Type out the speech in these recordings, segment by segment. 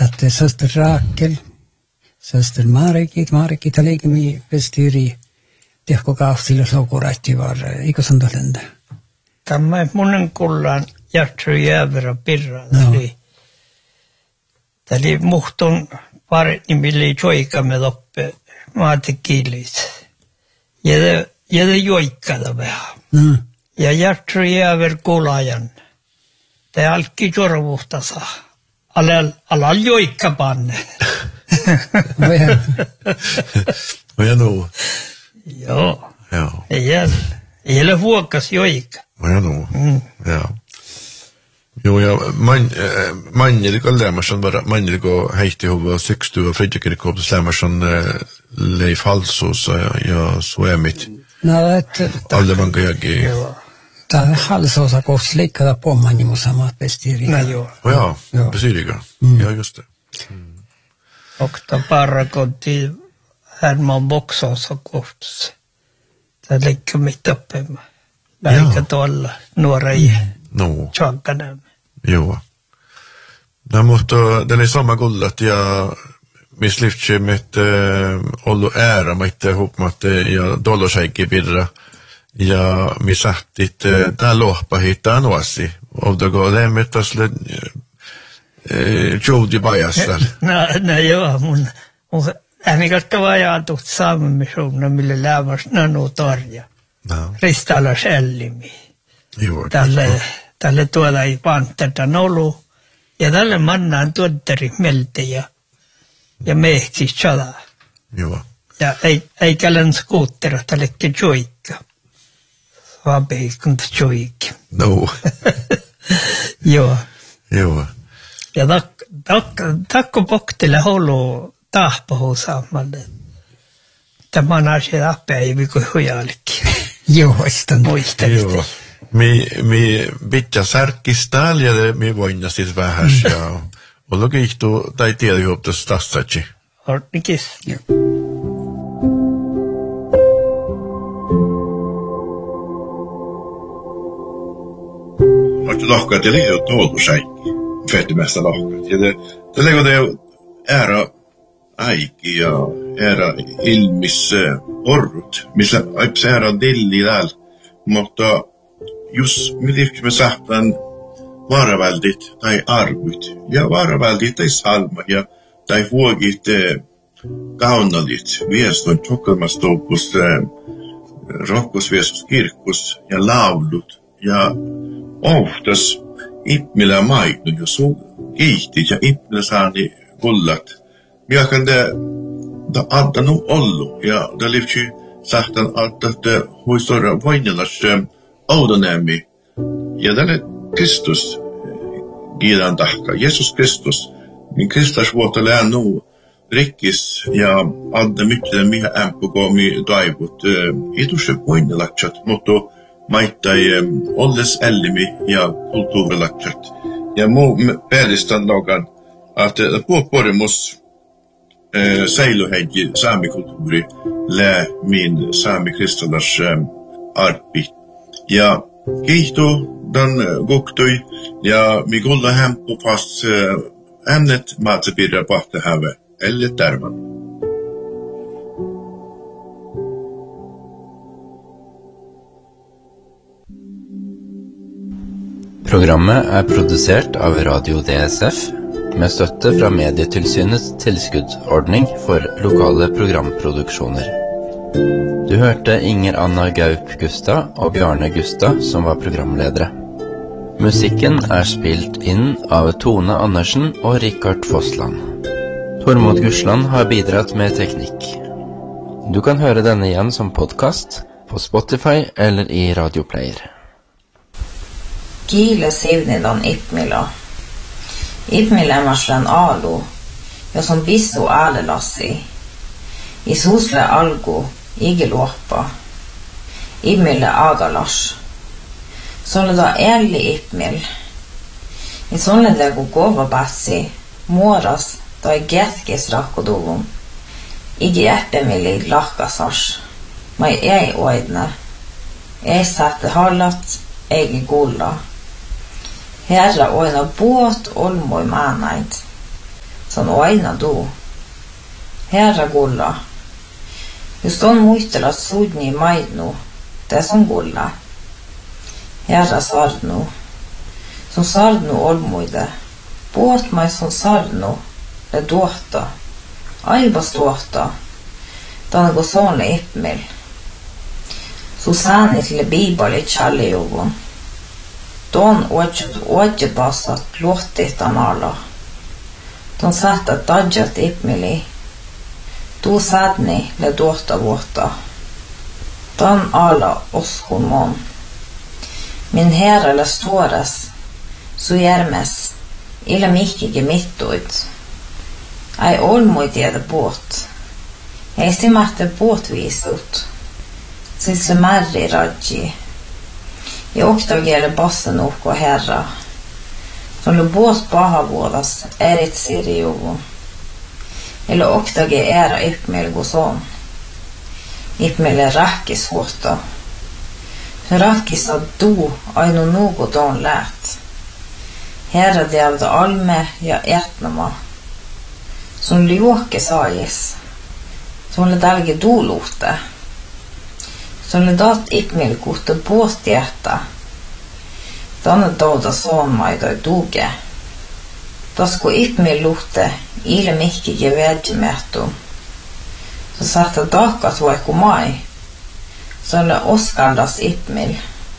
Että söster Rakel, söster Marikki taligimi vestiri tehko kahtilla sokuraitti var, eikö san tolenda? Tämä monen kullaan Jartru Jääverä pirra. Tämä oli muhtun parit nimille joikamme loppe maatikiilit. Ja det joikada vähän. Ja Jartru Jääver kuulaajan. Tämä alkki jorvuhtasa. Alal joikka panne. Vad nog? Joo. Ja. Ei ole huokas joikka. Vad nog? Ja. Jo, ja manjeliko lämmerson bara manjeliko heitti huva sextu och Fredrikirkopps lämmerson Leif Halsos ja så är mitt. Alla man kan jag. Tämä Halsosa kohdassa leikkata pomman mu samat bestiri. Ja, precis. Ja, just det. Och ta bara kotti Herman Boxosa kohdassa. Tämä leikkaa mitt uppe. Leikkaa tuolla nuora i tjankana. Joo. No, mutta den är samma gullat ja misliftsche med ollu ära med ihop med ja dollarshake birra. Ja mi sahtit tää lohpa hitaan oasi. Ovdago lämmettäsle Jodi Bajastal. No joo, mun äänikatta vajaatut saamamissuunna, mille lämmäs nanu torja. Ristalla sellimi. Joo. Tälle tuolla ei pantteta nolu. Ja tälle mannaan tuotteri melte ja mehtis chala. Joo. Ja ei kälän skuuttera tällekin joikka. Vapeikkunta joikki. No. Joo. Joo. Ja takko poktele holu tahpahu saamalle. Tämä on asia appäivi kuin hujallekin. Joo, sitä muisteltiin. Joo. Mi bitja särkistääl ja mi voinna siis vähäs ja ollu kiihtu tai tiedä juoptas tassachi. Ornikis. Joo. Att lohkat ja liian tuotussäikki. Fettimästä lohkat. Ja det lägger det ära aiki ja ära ilmis orrut. Missä aipse ära dilli täällä. Mutta just me sahtan varaväldit tai arvut. Ja varaväldit tai salma ja tai huogit kaunalit. Vieston tjokkelmastopus rohkos viestos kirkkus ja laulut. Ja oftas ippmillä maitun ja kiihtit ja ippmillä saani kullat. Minä kan det adda nu ollu ja det livtsi sahtan att huistora voinnelas oudanämi ja tälle Kristus gidan tahka. Jesus Kristus min Kristus vuotta lää nu rikkis ja adda mycket miha ämpukomi daivut itushe voinnelatchat mutta maittai olles ellimi ja kulttuurilaksat. Ja muu päädistän logan, että puoporimus säilyhäggi saamikulttuuri lää min saamikristolars arpi. Ja kiihtu den guktui ja mi gulla hämpu fast ämnet matsepirra pahte häve, eller terman. Programmet er produsert av Radio DSF med støtte fra Medietilsynets tilskuddsordning for lokale programproduksjoner. Du hørte Inger Anna Gaup Gustad og Bjarne Gustad som var programledere. Musikken er spilt inn av Tone Andersen og Rikard Fossland. Tormod Gursland har bidratt med teknikk. Du kan høre denne igjen som podcast på Spotify eller i Radioplayer. Kiile sivnidan Ipmila. Ipmila marslan alu, ja som bisu alelassi. I susle algo, igeluoppa. Ipmila agalas. Sånne da eli Ipmil. I sånne da go gova bassi, moras da I getkis rakkodovum. Igi eppemili lakasars. Mai ei oidne. Ei satte halat, ei golla. Herra oina båt olmoi manait. som aina do. Herra gulla. Just on muistella sudni mainu, det som gulla. Herra sarnu. Som sarnu olmuide. Båt mai som sarnu, le duota. Aibas duota. Tänne kun sonne ippmel. Susanne le bibali challiuvun. Don ootjut basat luottit anala. Don saattaa tadjat ippmeli. Tu sadni le duota vuotta. Don ala oskun mon. Min herra le stores. Su järmes. Illa mihkige mittuit. Ai olmuitieda båt. Ei simahte båtviisut. Siis se märri raggi. Ja oktagele bassen uhko herra. Som le båt pahavuodas erit sirjuvun. Eller oktage era ippmel goson. Ippmel rakkis vuotta. Rakkis ad du ainu nugo don lät. Herra diavda alme ja etnama. Som ljuoke saajis. Som le dalge doluhte. Som le dat ippmel kuhte båtjätta. Danne dauda sonmaida duge. Tasku ippmel luhte ile mihki gevedjimettu. Så satta dakat vaiku mai. Som le oskaldas ippmel.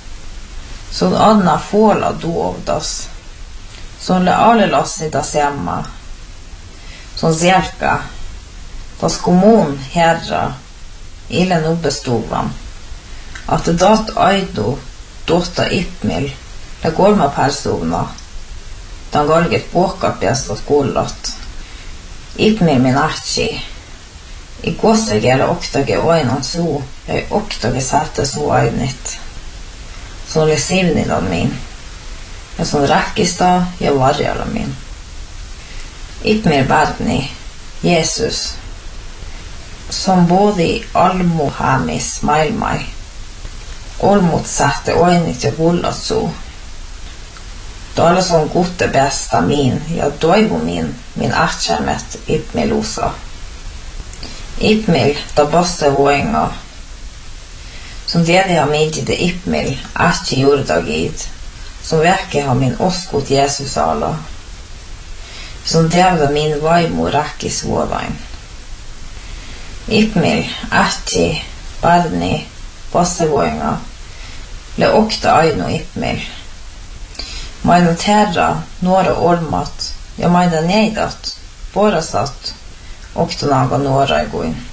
Som anna fåla duovdas. Som le alelassidas jämma. Som zjälka. Tasku mun herra ile nubbestovan. Att det dat aidu dotta ippmel le kolma persona. Dan galget puokkapiastot kullat. Ippmel min ahtsi. I kossegele oktage oinan suu ja i oktage sätte suu ainit. Som oli sivnilan min. Ja som räkkista ja varjala min. Ippmel värni, Jesus. Som både i almuhamis maailmai. Olmut sähte oinit ja kullat suu. Täällä on kutte bästa min ja toivu min ahtsämet ippmelusa. Ippmel ta basse voinga. Som tiedä ha mietite ippmel ahtsi jurdagid. Som verkar ha min oskut Jesus alla. Som tiedä min vaimu räkkis vuodain. Ippmel ahtsi parni basse voinga. Le okta ainu ippmel. Mainut herra, nuora olmat, ja maina neidat, porasat, okta naga nuora iguin.